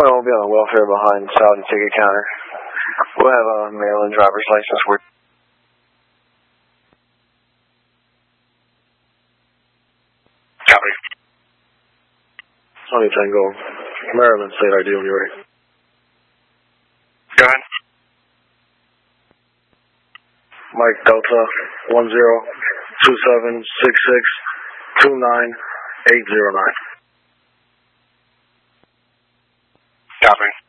Well, we'll be on the welfare behind Saudi ticket counter. We'll have a Maryland driver's license. Copy. Tony Tango, Maryland State ID when you're ready. Go ahead. Mike Delta 10276629 809. Copy.